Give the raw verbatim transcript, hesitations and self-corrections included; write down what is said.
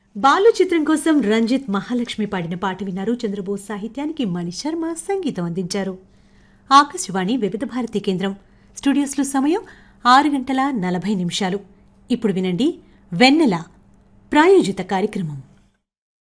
బాలు చిత్రం కోసం రంజిత్ మహాలక్ష్మి పాడిన పాట విన్నారు. చంద్రబోస్ సాహిత్యానికి మణిశర్మ సంగీతం అందించారు. ఆకాశవాణి వివిధ భారతి కేంద్రం స్టూడియోస్లో సమయం ఆరు గంటల నలభై నిమిషాలు. ఇప్పుడు వినండి వెన్నెల ప్రాయోజిత కార్యక్రమం.